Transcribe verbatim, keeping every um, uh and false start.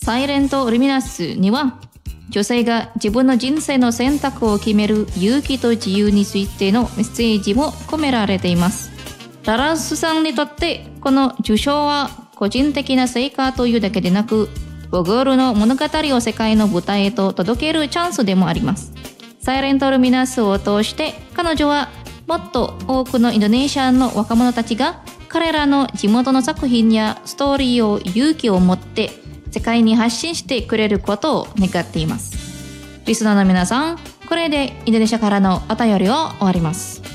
サイレントルミナスには女性が自分の人生の選択を決める勇気と自由についてのメッセージも込められています。ダラスさんにとってこの受賞は個人的な成果というだけでなく、ボゴールの物語を世界の舞台へと届けるチャンスでもあります。サイレントルミナスを通して彼女はもっと多くのインドネシアの若者たちが彼らの地元の作品やストーリーを勇気を持って世界に発信してくれることを願っています。リスナーの皆さん、これでインドネシアからのお便りを終わります。